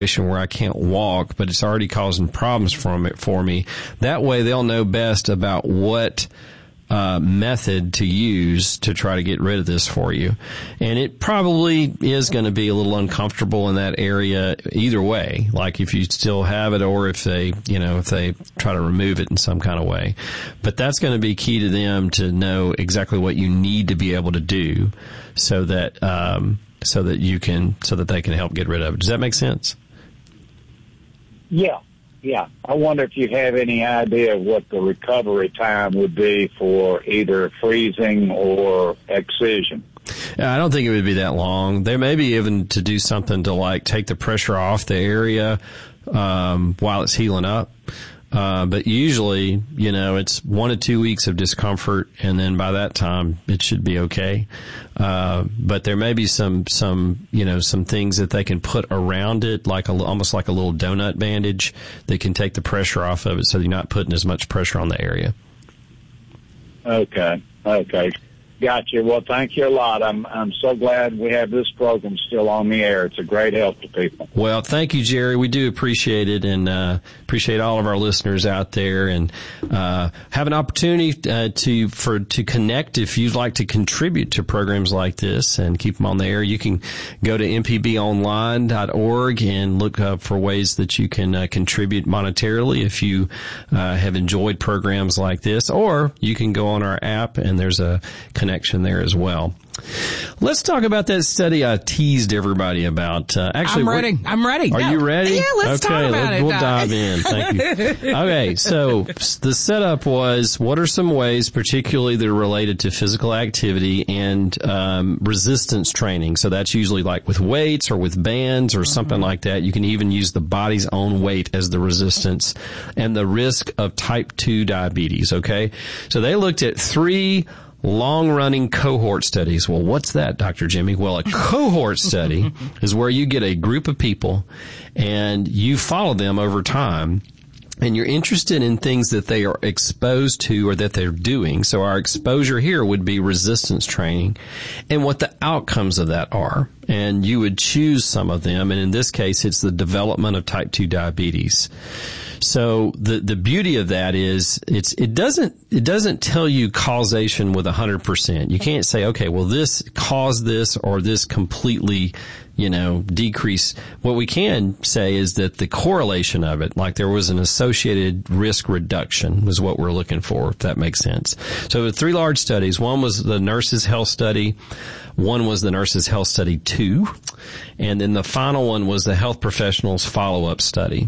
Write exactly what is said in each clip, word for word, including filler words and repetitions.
where I can't walk, but it's already causing problems from it for me. That way they'll know best about what uh method to use to try to get rid of this for you. And it probably is going to be a little uncomfortable in that area either way, like if you still have it or if they, you know, if they try to remove it in some kind of way. But that's going to be key to them to know exactly what you need to be able to do so that um so that you can so that they can help get rid of it. Does that make sense? Yeah, yeah. I wonder if you have any idea of what the recovery time would be for either freezing or excision. I don't think it would be that long. There may be even to do something to like take the pressure off the area um, while it's healing up. Uh, but usually, you know, it's one to two weeks of discomfort, and then by that time, it should be okay. Uh, but there may be some, some, you know, some things that they can put around it, like a, almost like a little donut bandage that can take the pressure off of it so you're not putting as much pressure on the area. Okay. Okay. Gotcha. Well, thank you a lot. I'm I'm so glad we have this program still on the air. It's a great help to people. Well, thank you, Jerry. We do appreciate it, and uh, appreciate all of our listeners out there. And uh, have an opportunity uh, to for to connect if you'd like to contribute to programs like this and keep them on the air. You can go to m p b online dot org and look up for ways that you can uh, contribute monetarily if you uh, have enjoyed programs like this, or you can go on our app and there's a connection there as well. Let's talk about that study I teased everybody about. Uh, actually, I'm ready. I'm ready. Are no. you ready? Yeah, let's okay, talk about let's, it. We'll dive in. Thank you. Okay, so the setup was, what are some ways, particularly that are related to physical activity and um, resistance training? So that's usually like with weights or with bands or mm-hmm. something like that. You can even use the body's own weight as the resistance, and the risk of type two diabetes, okay? So they looked at three long-running cohort studies. Well, what's that, Doctor Jimmy? Well, a cohort study is where you get a group of people and you follow them over time, and you're interested in things that they are exposed to or that they're doing. So our exposure here would be resistance training and what the outcomes of that are. And you would choose some of them, and in this case, it's the development of type two diabetes. So the the beauty of that is it's it doesn't it doesn't tell you causation with one hundred percent. You can't say, okay, well, this caused this or this completely, you know, decrease. What we can say is that the correlation of it, like there was an associated risk reduction, is what we're looking for, if that makes sense. So the three large studies. One was the Nurses Health Study. One was the Nurses Health Study two. And then the final one was the Health Professionals Follow-Up Study.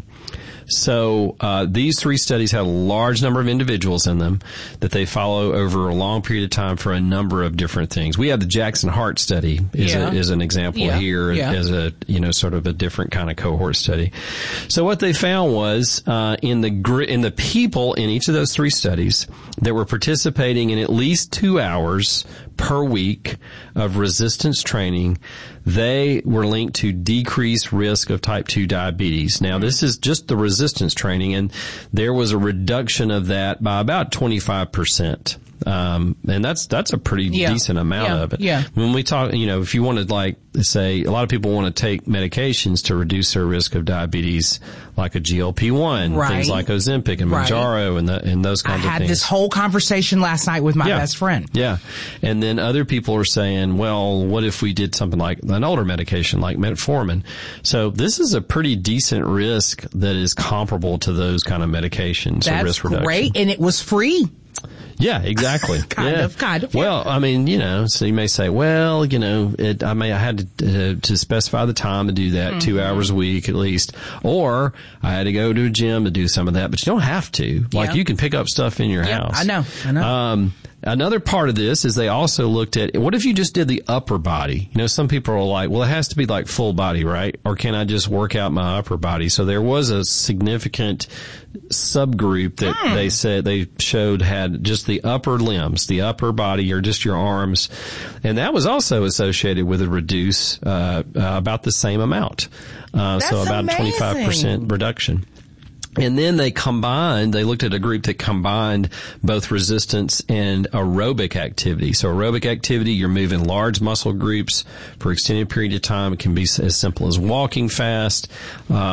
So uh these three studies have a large number of individuals in them that they follow over a long period of time for a number of different things. We have the Jackson Heart Study is, yeah. a, is an example yeah. here yeah. as a, you know, sort of a different kind of cohort study. So what they found was uh in the gr- in the people in each of those three studies that were participating in at least two hours per week of resistance training, they were linked to decreased risk of type two diabetes. Now, this is just the resistance training, and there was a reduction of that by about twenty-five percent. Um, and that's, that's a pretty yeah. decent amount yeah. of it. Yeah. When we talk, you know, if you want to like say, a lot of people want to take medications to reduce their risk of diabetes, like a G L P one, right. things like Ozempic and Mounjaro right. and, the, and those kinds I of things. I had this whole conversation last night with my yeah. best friend. Yeah. And then other people are saying, well, what if we did something like an older medication like metformin? So this is a pretty decent risk that is comparable to those kind of medications. That's or risk reduction. Great. And it was free. Yeah, exactly. kind yeah. of, kind of. Well, I mean, you know, so you may say, well, you know, it, I may, I had to, uh, to specify the time to do that, mm-hmm. two hours a week at least, or I had to go to a gym to do some of that, but you don't have to. Like, yeah. you can pick up stuff in your yeah, house. I know, I know. Um, Another part of this is they also looked at, what if you just did the upper body? You know, some people are like, well, it has to be like full body, right? Or can I just work out my upper body? So there was a significant subgroup that mm. they said they showed had just the upper limbs, the upper body, or just your arms. And that was also associated with a reduce, uh, uh about the same amount. Uh, so about amazing. twenty-five percent reduction. And then they combined, they looked at a group that combined both resistance and aerobic activity. So aerobic activity, you're moving large muscle groups for extended period of time. It can be as simple as walking fast. Uh,